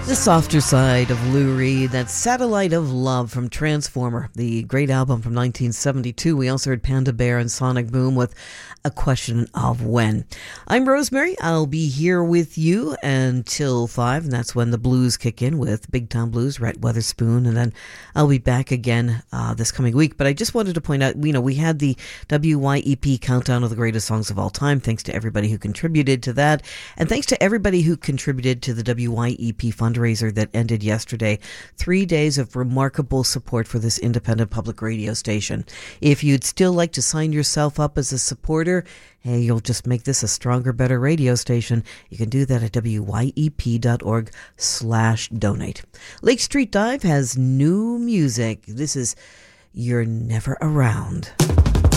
The softer side of Lou Reed, that Satellite of Love from Transformer, the great album from 1972. We also heard Panda Bear and Sonic Boom with A Question of When. I'm Rosemary. I'll be here with you until 5, and that's when the blues kick in with Big Town Blues, Rhett Weatherspoon, and then I'll be back again this coming week. But I just wanted to point out, we had the WYEP Countdown of the Greatest Songs of All Time. Thanks to everybody who contributed to that, and thanks to everybody who contributed to the WYEP fundraiser that ended yesterday. 3 days of remarkable support for this independent public radio station. If you'd still like to sign yourself up as a supporter, hey, you'll just make this a stronger, better radio station. You can do that at wyep.org/donate. Lake Street Dive has new music. This is You're Never Around.